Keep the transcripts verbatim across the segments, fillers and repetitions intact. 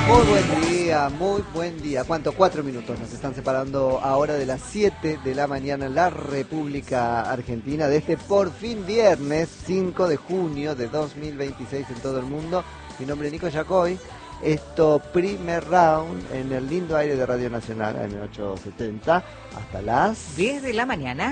Muy buen día, muy buen día. ¿Cuánto? Cuatro minutos nos están separando ahora de las siete de la mañana en la República Argentina de este por fin viernes cinco de junio de dos mil veintiséis en todo el mundo. Mi nombre es Nico Yacoy. Esto primer round en el lindo aire de Radio Nacional A M ochocientos setenta hasta las diez de la mañana.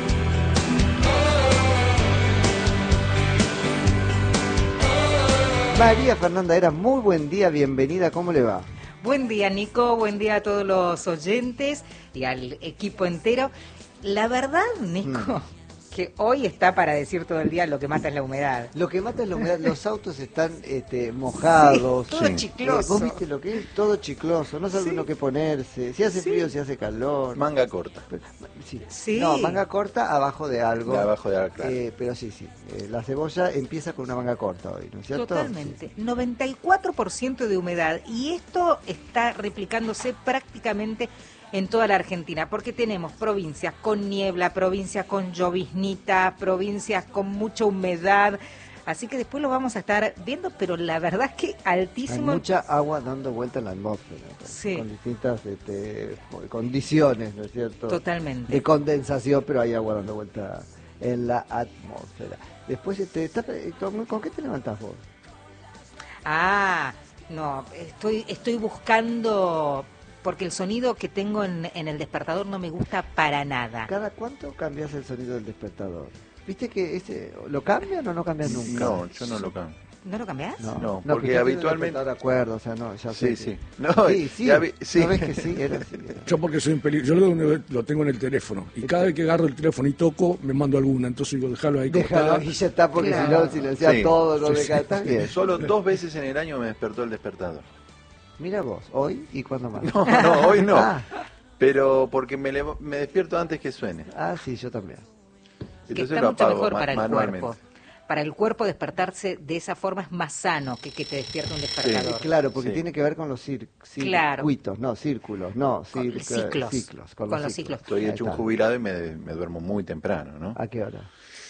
María Fernanda Era, muy buen día, bienvenida, ¿cómo le va? Buen día, Nico, buen día a todos los oyentes y al equipo entero. La verdad, Nico, mm. que hoy está para decir todo el día lo que mata es la humedad. Lo que mata es la humedad, los autos están este, mojados. Sí, todo sí. chicloso. ¿Vos viste lo que es? Todo chicloso, no sabe sí. uno qué ponerse, si hace sí. frío, si hace calor. Manga corta. Pero, sí. sí. No, manga corta abajo de algo. De abajo de algo, claro. Eh, pero sí, sí, eh, la cebolla empieza con una manga corta hoy, ¿no es cierto? Totalmente, sí. noventa y cuatro por ciento de humedad y esto está replicándose prácticamente en toda la Argentina, porque tenemos provincias con niebla, provincias con lloviznita, provincias con mucha humedad, así que después lo vamos a estar viendo, pero la verdad es que altísimo. Hay mucha agua dando vuelta en la atmósfera, sí. con distintas este, condiciones, ¿no es cierto? Totalmente. De condensación, pero hay agua dando vuelta en la atmósfera. Después, este, está, ¿con, ¿con qué te levantás vos? Ah, no, estoy, estoy buscando... porque el sonido que tengo en, en el despertador no me gusta para nada. ¿Cada cuánto cambias el sonido del despertador? ¿Viste que ese lo cambian o no cambian nunca? No, yo no lo cambio. ¿No lo cambiás? No, no, no porque habitualmente... De acuerdo, o sea, no, ya sí, sé sí. Que... No, sí, sí, ya vi... sí. ¿Sabes que sí? Era así, era. Yo porque soy un peligro, yo lo, lo tengo en el teléfono y cada vez que agarro el teléfono y toco me mando alguna, entonces digo, déjalo ahí. Déjalo ahí, ya está, porque claro. si no silencias sí. todo, no sí, me sí. cae tan bien. Solo dos veces en el año me despertó el despertador. Mira vos, ¿hoy y cuándo más? No, no, hoy no. Ah. Pero porque me, le, me despierto antes que suene. Ah, sí, yo también. Que está mucho mejor para el cuerpo. Para el cuerpo despertarse de esa forma es más sano que que te despierte un despertador. Sí, claro, porque sí. tiene que ver con los cir claro. circuitos, no, círculos, no, cir con ciclos. ciclos. Con, con los los ciclos. ciclos. Estoy hecho un jubilado y me, me duermo muy temprano, ¿no? ¿A qué hora?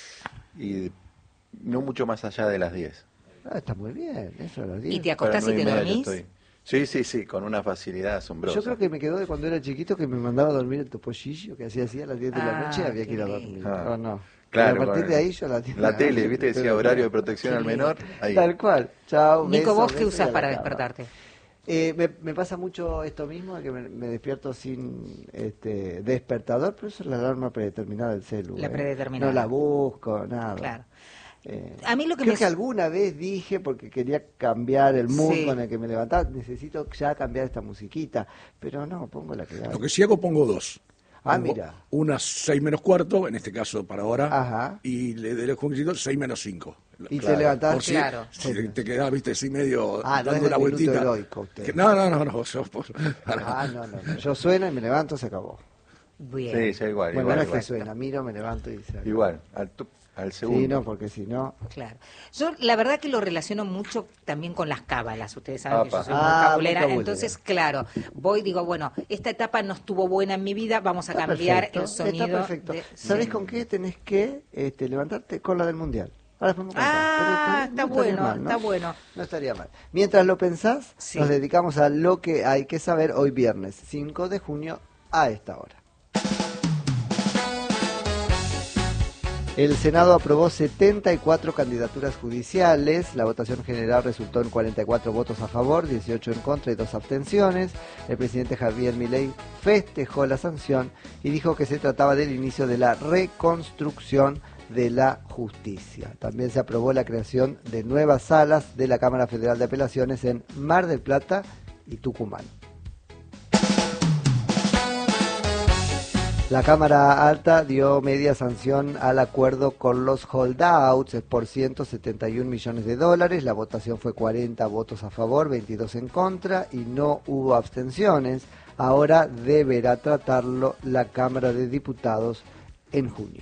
Y no mucho más allá de las diez. Ah, está muy bien, eso a las diez. ¿Y te acostás y te dormís? Sí, sí, sí, con una facilidad asombrosa. Yo creo que me quedó de cuando era chiquito que me mandaba a dormir el topollillo, que hacía así a las diez de ah, la noche, había que ir a lindo. dormir. Ah. ¿O no? Claro, a partir de ahí yo a las diez la tele, viste, decía pero, horario de protección al menor. Ahí. Tal cual. Chao. Nico, beso, ¿vos qué beso usás para cama. despertarte? Eh, me, me pasa mucho esto mismo, que me, me despierto sin este despertador, pero eso es la alarma predeterminada del celu. La eh. predeterminada. No la busco, nada. Claro. Eh, a mí lo que creo me... que alguna vez dije, porque quería cambiar el mood sí. con el que me levantaba, necesito ya cambiar esta musiquita, pero no, pongo la que da. Lo que sí hago, pongo dos. Ah, pongo mira. Una seis menos cuarto, en este caso para ahora, ajá. y le de los jueguetitos seis menos cinco. Y claro. te levantás. Por si, claro. si te quedás, viste, así medio ah, dando no es la el vueltita. heroico, usted. Que, no, no, no, no. Yo, por, ah, no, no, no. Yo sueno y me levanto, se acabó. Bien. Sí, sí, igual. Bueno, igual, no igual. es que suena, miro, me levanto y se acabó. Igual, al, al segundo. Sí, no, porque si no... Claro. Yo la verdad que lo relaciono mucho también con las cábalas. Ustedes saben Apa. que yo soy Ah, muy cabulera. muy cabulera. Entonces, claro, voy y digo, bueno, esta etapa no estuvo buena en mi vida, vamos a Está cambiar perfecto, el sonido. Está perfecto. de- ¿Sabés sí. con qué tenés que este, levantarte? Con la del Mundial. Ahora podemos contar. Ah, Pero, está no bueno, mal, ¿no? está bueno. No estaría mal. Mientras lo pensás, Sí. nos dedicamos a lo que hay que saber hoy viernes, cinco de junio, a esta hora. El Senado aprobó setenta y cuatro candidaturas judiciales. La votación general resultó en cuarenta y cuatro votos a favor, dieciocho en contra y dos abstenciones. El presidente Javier Milei festejó la sanción y dijo que se trataba del inicio de la reconstrucción de la justicia. También se aprobó la creación de nuevas salas de la Cámara Federal de Apelaciones en Mar del Plata y Tucumán. La Cámara Alta dio media sanción al acuerdo con los holdouts por ciento setenta y un millones de dólares. La votación fue cuarenta votos a favor, veintidós en contra y no hubo abstenciones. Ahora deberá tratarlo la Cámara de Diputados en junio.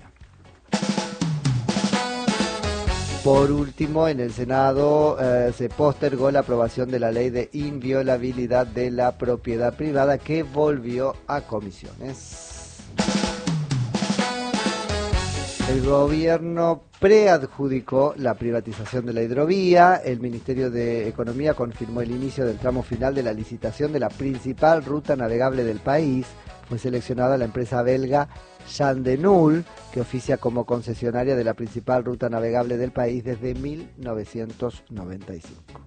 Por último, en el Senado eh, se postergó la aprobación de la ley de inviolabilidad de la propiedad privada que volvió a comisiones. El gobierno preadjudicó la privatización de la hidrovía. El Ministerio de Economía confirmó el inicio del tramo final de la licitación de la principal ruta navegable del país. Fue seleccionada la empresa belga Jan de Nul, que oficia como concesionaria de la principal ruta navegable del país desde mil novecientos noventa y cinco.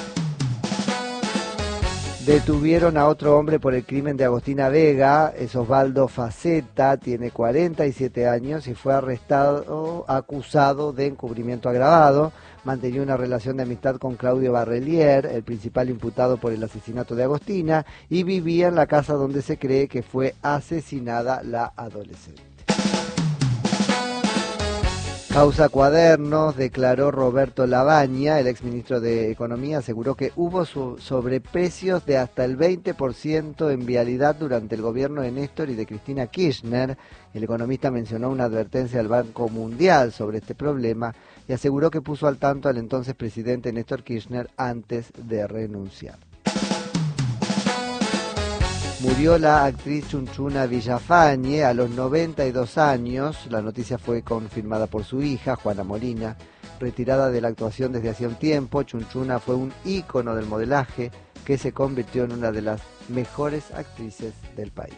Detuvieron a otro hombre por el crimen de Agostina Vega. Es Osvaldo Faceta, tiene cuarenta y siete años y fue arrestado, acusado de encubrimiento agravado. Mantenía una relación de amistad con Claudio Barrelier, el principal imputado por el asesinato de Agostina, y vivía en la casa donde se cree que fue asesinada la adolescente. Causa Cuadernos, declaró Roberto Lavagna, el exministro de Economía, aseguró que hubo sobreprecios de hasta el veinte por ciento en vialidad durante el gobierno de Néstor y de Cristina Kirchner. El economista mencionó una advertencia del Banco Mundial sobre este problema y aseguró que puso al tanto al entonces presidente Néstor Kirchner antes de renunciar. Murió la actriz Chunchuna Villafañe a los noventa y dos años. La noticia fue confirmada por su hija, Juana Molina. Retirada de la actuación desde hacía un tiempo, Chunchuna fue un ícono del modelaje que se convirtió en una de las mejores actrices del país.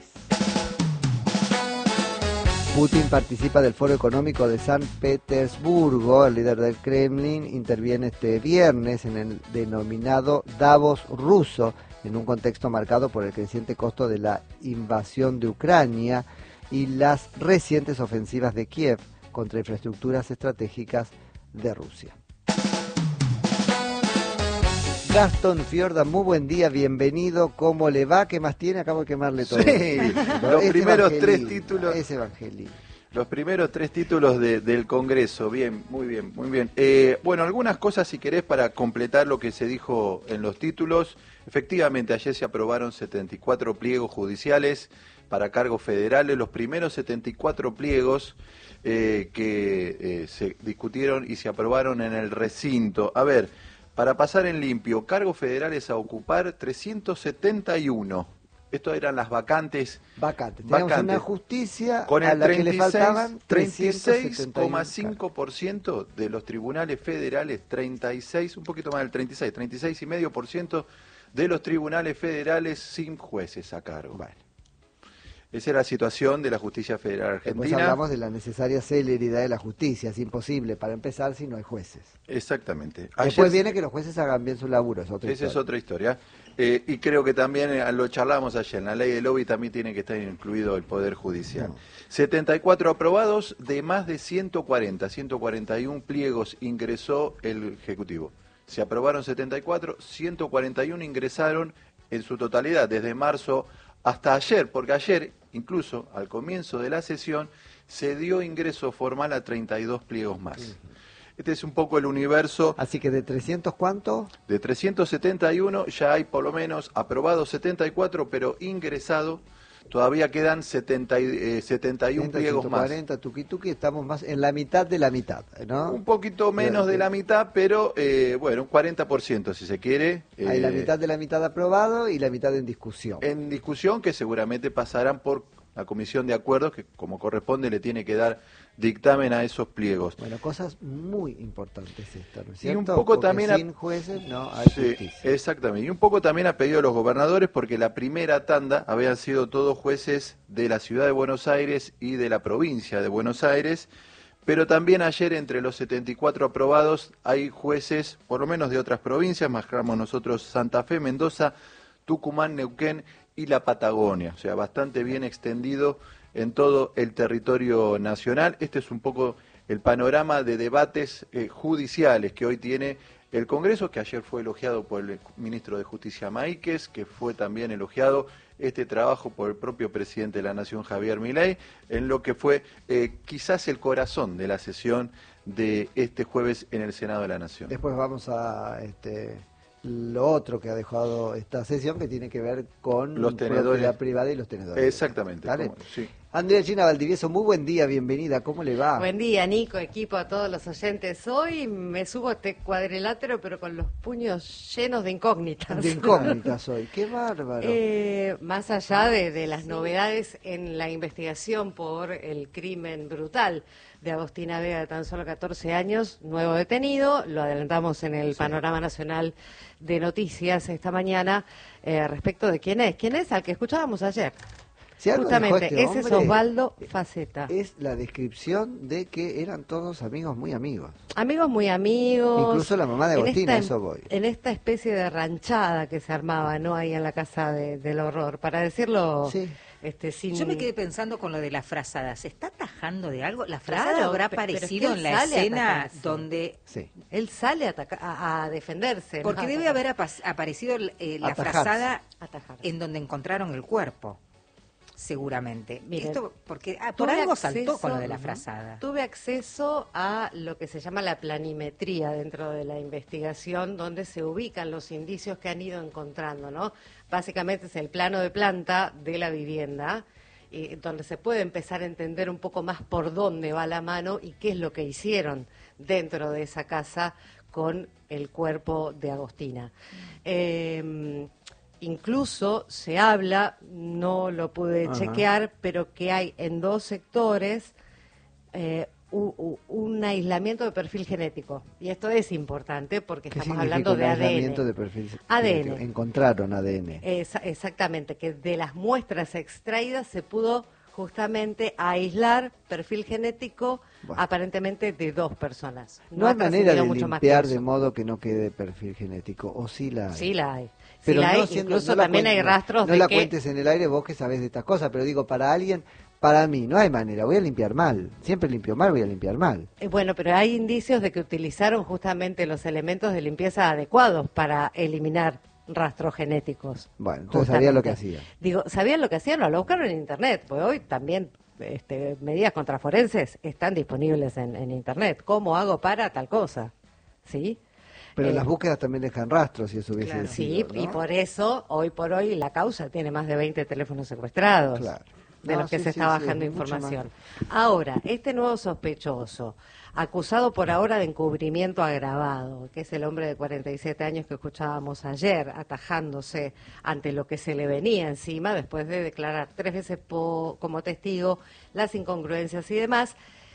Putin participa del Foro Económico de San Petersburgo. El líder del Kremlin interviene este viernes en el denominado Davos ruso, en un contexto marcado por el creciente costo de la invasión de Ucrania y las recientes ofensivas de Kiev contra infraestructuras estratégicas de Rusia. Gastón Fiorda, muy buen día, bienvenido. ¿Cómo le va? ¿Qué más tiene? Acabo de quemarle todo. Sí, los Es primeros evangelín, tres títulos. Es evangelín. Los primeros tres títulos de, del Congreso, bien, muy bien, muy bien. Eh, bueno, algunas cosas si querés para completar lo que se dijo en los títulos. Efectivamente, ayer se aprobaron setenta y cuatro pliegos judiciales para cargos federales, los primeros setenta y cuatro pliegos eh, que eh, se discutieron y se aprobaron en el recinto. A ver, para pasar en limpio, cargos federales a ocupar trescientos setenta y uno. Esto eran las vacantes. Vacantes. Teníamos vacantes. una justicia con a el la que le faltaban treinta y seis coma trescientos setenta y uno cinco por ciento de los tribunales federales, treinta y seis, un poquito más del treinta y seis, treinta y seis coma cinco por ciento de los tribunales federales sin jueces a cargo. Bueno. Esa era la situación de la justicia federal argentina. Después hablamos de la necesaria celeridad de la justicia. Es imposible, para empezar, si no hay jueces. Exactamente. Después Ayer, viene que los jueces hagan bien su laburo. Es otra esa historia. es otra historia. Eh, y creo que también, eh, lo charlamos ayer, en la ley de lobby también tiene que estar incluido el Poder Judicial. No. setenta y cuatro aprobados de más de ciento cuarenta, ciento cuarenta y uno pliegos ingresó el Ejecutivo. Se aprobaron setenta y cuatro, ciento cuarenta y uno ingresaron en su totalidad, desde marzo hasta ayer, porque ayer, incluso al comienzo de la sesión, se dio ingreso formal a treinta y dos pliegos más. Uh-huh. Este es un poco el universo. Así que de trescientos, ¿cuánto? De trescientos setenta y uno ya hay por lo menos aprobados setenta y cuatro, pero ingresado todavía quedan setenta, eh, setenta y uno pliegos ciento cuarenta, más. Tuki tuki, estamos más en la mitad de la mitad, ¿no? Un poquito menos de la mitad, pero eh, bueno, un cuarenta por ciento si se quiere. Hay eh, la mitad de la mitad aprobado y la mitad en discusión. En discusión que seguramente pasarán por la Comisión de Acuerdos, que como corresponde le tiene que dar dictamen a esos pliegos. Bueno, cosas muy importantes estas, ¿no es Y cierto? un poco porque también a... sin jueces no hay sí, justicia. exactamente. Y un poco también a pedido de los gobernadores, porque la primera tanda habían sido todos jueces de la ciudad de Buenos Aires y de la provincia de Buenos Aires, pero también ayer entre los setenta y cuatro aprobados hay jueces, por lo menos de otras provincias, marcamos nosotros Santa Fe, Mendoza, Tucumán, Neuquén y la Patagonia, o sea, bastante bien extendido en todo el territorio nacional. Este es un poco el panorama de debates eh, judiciales que hoy tiene el Congreso, que ayer fue elogiado por el ministro de Justicia Maíquez, que fue también elogiado este trabajo por el propio presidente de la Nación, Javier Milei, en lo que fue eh, quizás el corazón de la sesión de este jueves en el Senado de la Nación. Después vamos a... este lo otro que ha dejado esta sesión, que tiene que ver con los tenedores propiedad privada y los tenedores. Exactamente. ¿Vale? ¿Cómo? Sí. Andrea Gina Valdivieso, muy buen día, bienvenida, ¿cómo le va? Buen día, Nico, equipo, a todos los oyentes. Hoy me subo a este cuadrilátero, pero con los puños llenos de incógnitas. De incógnitas hoy, qué bárbaro. Eh, más allá de, de las novedades en la investigación por el crimen brutal de Agostina Vega, de tan solo catorce años, nuevo detenido, lo adelantamos en el Sí. Panorama Nacional de Noticias esta mañana, eh, respecto de quién es, quién es al que escuchábamos ayer. Si algo Justamente, dejó este ese es hombre, Osvaldo Faceta. Es la descripción de que eran todos amigos muy amigos. Amigos muy amigos. Incluso la mamá de en Agostina, esta- eso voy. En esta especie de ranchada que se armaba, ¿no? Ahí en la casa de- del horror. Para decirlo, Sí. este, sin... Yo me quedé pensando con lo de la frazada. ¿Se está atajando de algo? ¿La frazada Claro, habrá pe- pero es que aparecido él en la sale a escena atacarse. donde... Sí. Él sale a, ataca- a, a defenderse. Porque ¿no? debe haber apas- aparecido eh, la Atajarse. frazada Atajarse. en donde encontraron el cuerpo, seguramente. Miren, Esto porque ah, por Tuve algo saltó acceso- con lo de la Ujú. frazada. Tuve acceso a lo que se llama la planimetría dentro de la investigación, donde se ubican los indicios que han ido encontrando, ¿no? Básicamente es el plano de planta de la vivienda, y donde se puede empezar a entender un poco más por dónde va la mano y qué es lo que hicieron dentro de esa casa con el cuerpo de Agostina. Eh, Incluso se habla, no lo pude Ajá. chequear, pero que hay en dos sectores eh, u- u- un aislamiento de perfil genético. Y esto es importante porque ¿Qué estamos significa hablando un de aislamiento A D N. de perfil A D N. genético? Encontraron A D N. Esa- exactamente, que de las muestras extraídas se pudo justamente aislar perfil genético Bueno. aparentemente de dos personas. No, hay ha manera trascendido de mucho más limpiar que de eso. modo que no quede perfil genético, o sí la hay. Sí la hay. Sí Pero la hay, no siendo- incluso no la también hay cuentes- rastros no de la que... cuentes en el aire vos que sabés de estas cosas, pero digo, para alguien, para mí, no hay manera, voy a limpiar mal. Siempre limpio mal, voy a limpiar mal. Eh, Bueno, pero hay indicios de que utilizaron justamente los elementos de limpieza adecuados para eliminar rastros genéticos. Bueno, entonces sabía lo que Justamente. hacía. Digo, ¿sabían lo que hacían? No, lo buscaron en Internet, pues hoy también este, medidas contraforenses están disponibles en, en Internet. ¿Cómo hago para tal cosa? ¿Sí? Pero Eh, las búsquedas también dejan rastros, si eso hubiese Claro. Sí, sido, ¿no? y por eso, hoy por hoy, la causa tiene más de veinte teléfonos secuestrados. Claro. De No, los que sí, se sí, está sí, bajando es mucho información. Ahora, este nuevo sospechoso, acusado por ahora de encubrimiento agravado, que es el hombre de cuarenta y siete años que escuchábamos ayer, atajándose ante lo que se le venía encima, después de declarar tres veces po- como testigo las incongruencias y demás,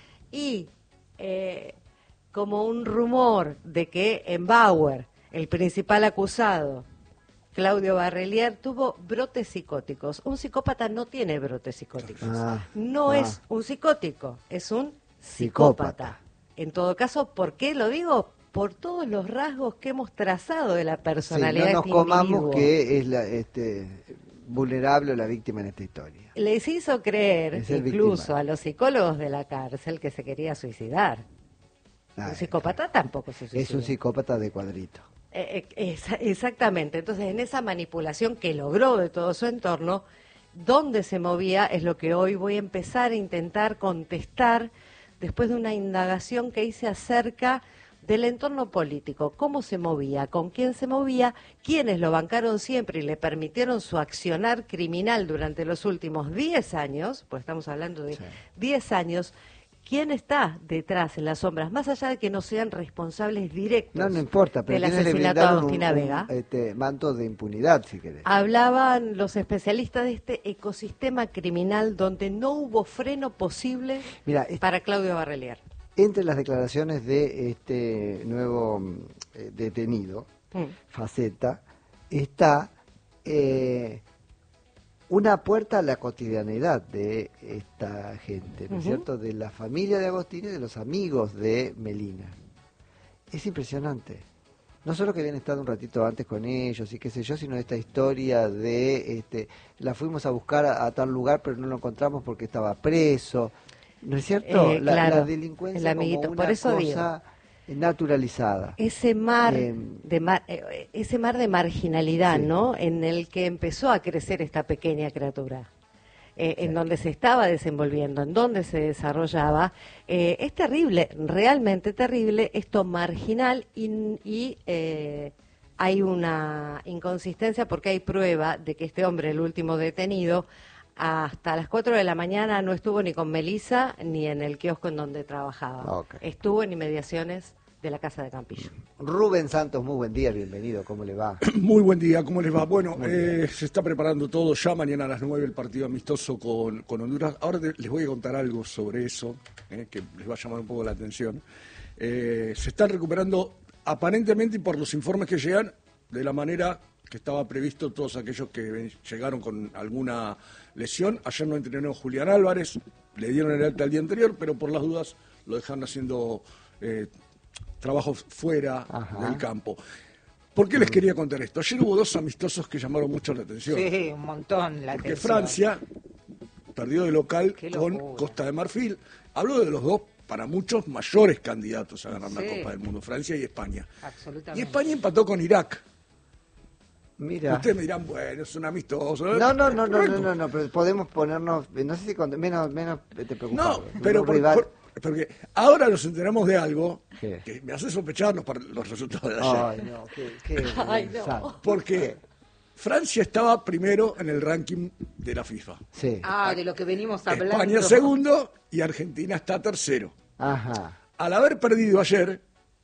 y eh, como un rumor de que en Bauer, el principal acusado, Claudio Barrelier, tuvo brotes psicóticos. Un psicópata no tiene brotes psicóticos. Ah, no ah. es un psicótico, es un Psicópata. psicópata. En todo caso, ¿por qué lo digo? Por todos los rasgos que hemos trazado de la Sí, personalidad no nos de este comamos individuo. que es la, este, vulnerable o la víctima en esta historia. Les hizo creer, Es el incluso victimario. a los psicólogos de la cárcel, que se quería suicidar. Ah, un psicópata tampoco se suicida. Es un psicópata de cuadrito. Eh, eh, esa- exactamente. Entonces, en esa manipulación que logró de todo su entorno, dónde se movía es lo que hoy voy a empezar a intentar contestar después de una indagación que hice acerca del entorno político, cómo se movía, con quién se movía, quiénes lo bancaron siempre y le permitieron su accionar criminal durante los últimos diez años, pues estamos hablando de Sí. diez años, quién está detrás en las sombras, más allá de que no sean responsables directos No, no importa, pero del ¿quiénes le asesinato de brindaron un, Agostina un, Vega. este, manto de impunidad, si querés? Hablaban los especialistas de este ecosistema criminal donde no hubo freno posible Mira, es- para Claudio Barrelier. entre las declaraciones de este nuevo mm, eh, detenido, Mm. Faceta, está eh, una puerta a la cotidianidad de esta gente, ¿no es Ujú. cierto? De la familia de Agostina y de los amigos de Melina. Es impresionante. No solo que habían estado un ratito antes con ellos y qué sé yo, sino esta historia de, este, la fuimos a buscar a, a tal lugar pero no lo encontramos porque estaba preso. ¿No es cierto? Eh, la, claro, la el delincuencia amiguito, como una por eso cosa naturalizada. Ese mar, Eh, de mar eh, ese mar de marginalidad, Sí. ¿no? En el que empezó a crecer esta pequeña criatura. Eh, Sí. En donde se estaba desenvolviendo, en donde se desarrollaba, eh, es terrible, realmente terrible, esto marginal y, y, eh, hay una inconsistencia porque hay prueba de que este hombre, el último detenido, hasta las cuatro de la mañana no estuvo ni con Melissa ni en el kiosco en donde trabajaba. Ok. Estuvo en inmediaciones de la Casa de Campillo. Rubén Santos, muy buen día, bienvenido, ¿cómo le va? Muy buen día, ¿cómo les va? Bueno, eh, se está preparando todo, ya mañana a las nueve el partido amistoso con, con Honduras. Ahora te- les voy a contar algo sobre eso, eh, que les va a llamar un poco la atención. Eh, se están recuperando aparentemente, y por los informes que llegan, de la manera que estaba previsto todos aquellos que ven- llegaron con alguna lesión. Ayer no entrenó Julián Álvarez, le dieron el alta el día anterior, pero por las dudas lo dejaron haciendo eh, trabajo fuera Ajá. del campo. ¿Por qué les quería contar esto? Ayer hubo dos amistosos que llamaron mucho la atención. Sí, un montón la Porque atención. Francia perdió de local Qué con locura. Costa de Marfil. Hablo de los dos, para muchos, mayores candidatos a ganar Sí. la Copa del Mundo, Francia y España. Absolutamente. Y España empató con Irak. Mira. Ustedes me dirán, bueno, es un amistoso. No, no, no, no, no, Correcto. no, no, pero podemos ponernos, no sé si con, menos, menos te preocupes. No, pero por- por- porque ahora nos enteramos de algo ¿Qué? que me hace sospechar los, par- los resultados de ayer. Ay, no, qué, qué Ay, no. vergüenza. Porque Francia estaba primero en el ranking de la FIFA. Sí, Ah, de lo que venimos hablando. España segundo y Argentina está tercero. ajá. Al haber perdido ayer,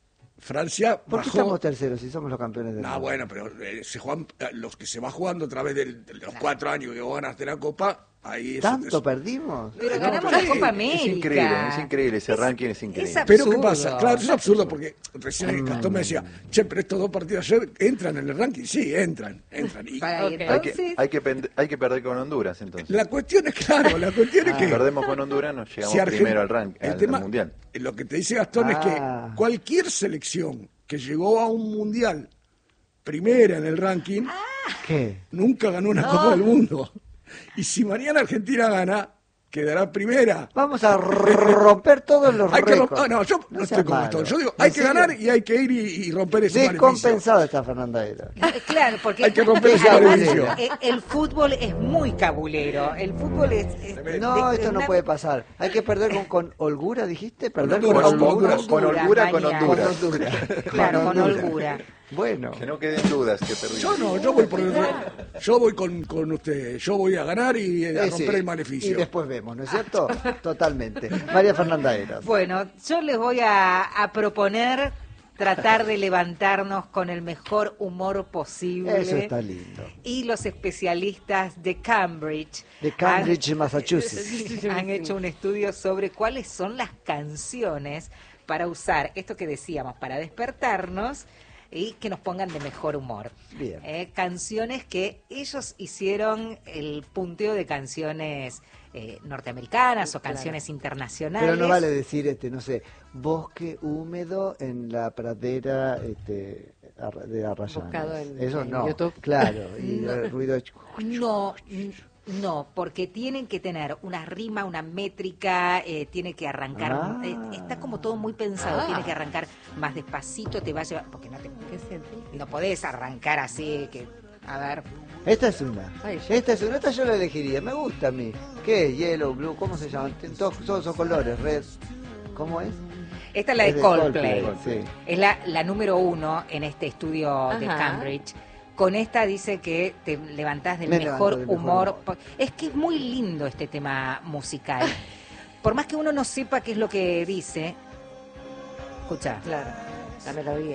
Francia ¿Por qué bajó. estamos terceros si somos los campeones del No, mundo? bueno, pero eh, se juegan, eh, los que se va jugando a través del- de los cuatro años que vos ganaste la Copa, ahí eso ¿Tanto te- perdimos? Pero No, ganamos pero la Copa es América. Es increíble, es increíble, ese ranking es increíble. es Pero ¿qué absurdo. pasa? Claro, es absurdo porque recién Gastón me decía, che, pero estos dos partidos ayer entran en el ranking. Sí, entran, entran. Y Para Ok. ir, Hay que, entonces, hay, que pend- hay que perder con Honduras, entonces. la cuestión es, claro, la cuestión es Si que perdemos con Honduras, nos llegamos si Argen- primero al, rank, el al, tema- al Mundial. lo que te dice Gastón es Ah. que cualquier selección que llegó a un Mundial primera en el ranking, ¿Qué? nunca ganó una Copa del Mundo. Y si mañana Argentina gana, quedará primera. Vamos a romper todos los Hay que romp- récords. ah, no, yo no, seas estoy con malo. esto. Yo digo, ¿En hay que serio? ganar y hay que ir y, y romper ese maleficio. Descompensado está Fernanda Era. eh, claro, porque Hay que romper ese además, maleficio. eh, el fútbol es muy cabulero. El fútbol es, es- No, de- esto no una- puede pasar. Hay que perder con, con holgura, dijiste. Perder Honduras, con con holgura. Honduras. Con holgura, con mañana. Honduras. Con Honduras. Claro, con Honduras. holgura. Bueno. Que no queden dudas que perdimos. Yo no, yo voy por el, yo voy con, con usted, yo voy a ganar y a Eh, romper sí, el maleficio. Y después vemos, ¿no es cierto? Totalmente. María Fernanda Eras. Bueno, yo les voy a, a proponer tratar de levantarnos con el mejor humor posible. Eso está lindo. Y los especialistas de Cambridge, De Cambridge, han- Massachusetts. han hecho un estudio sobre cuáles son las canciones para usar, esto que decíamos, para despertarnos y que nos pongan de mejor humor. Bien. Eh, canciones que ellos hicieron el punteo de canciones eh, norteamericanas o canciones internacionales. Pero no vale decir, este, no sé, bosque húmedo en la pradera este, Arra- de Arrayanes. Buscado en- Eso en no. YouTube. Claro, y No. el ruido de... No, n- no, porque tienen que tener una rima, una métrica, eh, tiene que arrancar, Ah. eh, está como todo muy pensado, Ah. tiene que arrancar más despacito, te va a llevar, porque no te, ¿Qué sentís? no podés arrancar así, que, a ver, Esta es una. Ay, yo- Esta es una. Esta yo la elegiría. Me gusta a mí. ¿Qué es? Yellow, blue, ¿cómo se llaman? Tienen Todos, todos esos colores. Red. ¿Cómo es? esta es la de, Es de Coldplay, Coldplay, sí. es la, la número uno en este estudio de Ajá. Cambridge. Con esta dice que te levantás del Me mejor levanto del mejor humor. humor. Po- Es que es muy lindo este tema musical. Por más que uno no sepa qué es lo que dice, escucha. Claro, la melodía.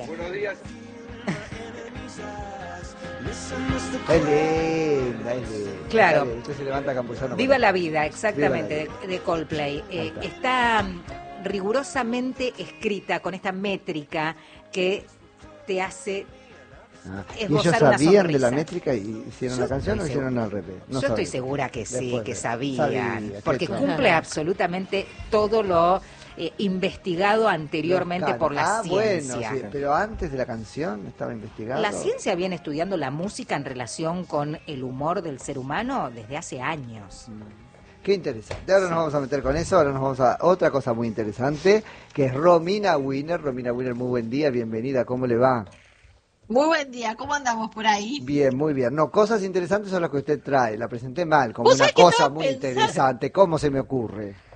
Es linda, es linda. Claro. Dale, usted se levanta Campuzano. Viva con- la vida, exactamente, Viva de, de Coldplay. Eh, Ahí está. está mm, rigurosamente escrita con esta métrica que te hace... Ah, ¿Y esbozar ellos una sabían de la sonrisa. métrica y hicieron Yo la canción o estoy hicieron segura. al revés? No Yo estoy saben. segura que sí, Después que de- sabían, sabía, porque qué cumple tal. absolutamente todo lo eh, investigado anteriormente Los por la ah, ciencia. Bueno, sí, pero antes de la canción estaba investigado. La ciencia viene estudiando la música en relación con el humor del ser humano desde hace años. Qué interesante. Ahora nos vamos a meter con eso, ahora nos vamos a otra cosa muy interesante, que es Romina Wiener. Romina Wiener, muy buen día, bienvenida, ¿cómo le va? Muy buen día, ¿cómo andamos por ahí? Bien, muy bien. No, cosas interesantes son las que usted trae. La presenté mal, como ¿Vos una sabés que cosa estaba muy pensando? interesante. ¿Cómo se me ocurre?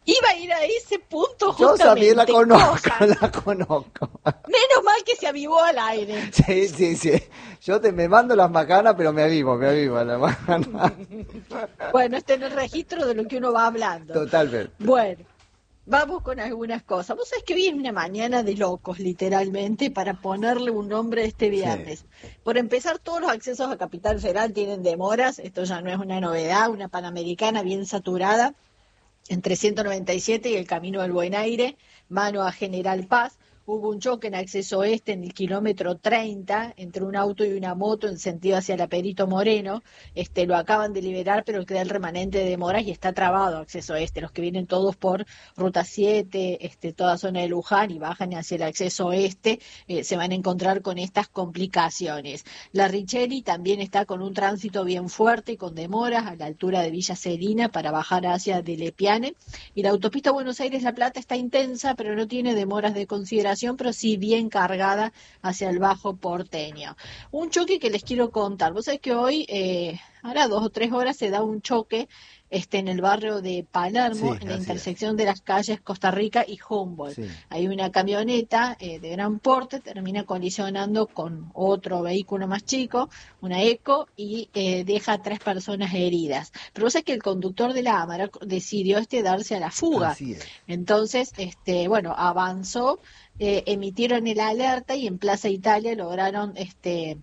Iba a ir a ese punto Yo justamente. también la conozco, cosas. la conozco. Menos mal que se avivó al aire. Sí, sí, sí. Yo te me mando las macanas, pero me avivo, me avivo a la macana. Bueno, está en el registro de lo que uno va hablando. Totalmente. Bueno, vamos con algunas cosas. Vos sabés que hoy es una mañana de locos, literalmente, para ponerle un nombre este viernes. Sí. Por empezar, todos los accesos a Capital Federal tienen demoras. Esto ya no es una novedad. Una Panamericana bien saturada entre ciento noventa y siete y el Camino del Buen Aire, mano a General Paz. Hubo un choque en acceso oeste en el kilómetro treinta entre un auto y una moto en sentido hacia la Perito Moreno. Este, lo acaban de liberar, pero queda el remanente de demoras y está trabado acceso oeste. Los que vienen todos por Ruta siete, este, toda zona de Luján y bajan hacia el acceso oeste, eh, se van a encontrar con estas complicaciones. La Richeri también está con un tránsito bien fuerte y con demoras a la altura de Villa Serina para bajar hacia Delepiane. Y la autopista Buenos Aires-La Plata está intensa, pero no tiene demoras de consideración, pero sí bien cargada hacia el Bajo Porteño. Un choque que les quiero contar. Vos sabés que hoy, eh, ahora dos o tres horas, se da un choque este, en el barrio de Palermo, sí, en la intersección es. de las calles Costa Rica y Humboldt. Sí. Hay una camioneta eh, de gran porte, termina colisionando con otro vehículo más chico, una Eco, y eh, deja a tres personas heridas. Pero vos sabés que el conductor de la Amarok decidió este darse a la fuga. Así es. Entonces, este, bueno, avanzó. Eh, emitieron el alerta y en Plaza Italia lograron este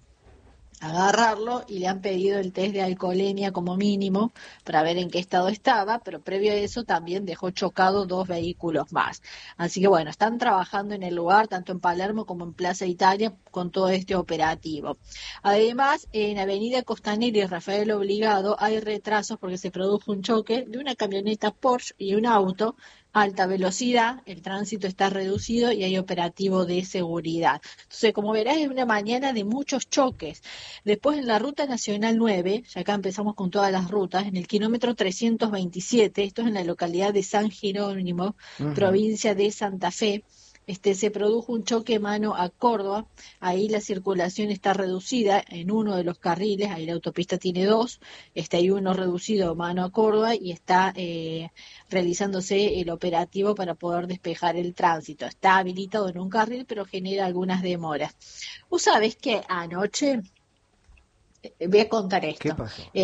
agarrarlo y le han pedido el test de alcoholemia como mínimo para ver en qué estado estaba, pero previo a eso también dejó chocado dos vehículos más. Así que bueno, están trabajando en el lugar, tanto en Palermo como en Plaza Italia, con todo este operativo. Además, en Avenida Costanera y Rafael Obligado hay retrasos porque se produjo un choque de una camioneta Porsche y un auto a alta velocidad, el tránsito está reducido y hay operativo de seguridad. Entonces, como verás, es una mañana de muchos choques. Después, en la Ruta Nacional nueve, ya acá empezamos con todas las rutas, en el kilómetro trescientos veintisiete, esto es en la localidad de San Jerónimo, uh-huh. provincia de Santa Fe, Este, se produjo un choque mano a Córdoba, ahí la circulación está reducida en uno de los carriles, ahí la autopista tiene dos, este, hay uno reducido mano a Córdoba y está eh, realizándose el operativo para poder despejar el tránsito. Está habilitado en un carril, pero genera algunas demoras. ¿Vos sabés que anoche, eh, voy a contar esto? ¿Qué pasó? Eh,